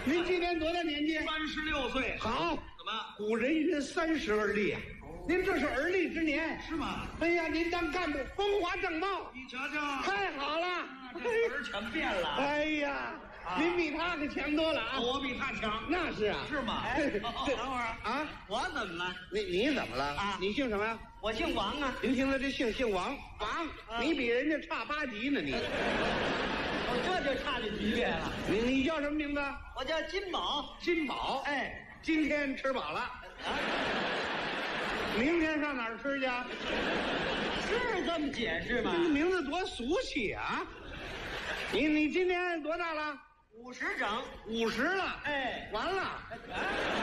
您今年多大年纪 ？36岁。 好， 怎么？ 古人云30而立啊，您这是而立之年， 是吗？ 哎呀，您当干部风华正茂， 你瞧瞧， 太好了， 这词儿全变了。 哎呀，您比他可强多了啊！ 我比他强， 那是啊， 是吗？ 哎等会儿啊， 我怎么了？ 你怎么了啊你姓什么呀？ 我姓王啊。 您听他这姓王，王，你比人家差8级呢，你。 我这就差这级别了。 你叫什么名字？ 我叫金宝。 金宝。 哎， 今天吃饱了， 啊， 明天上哪儿吃去？ 是这么解释吗这？名字多俗气啊！你今年多大了 50整。 ？50了。 哎， 完了。 啊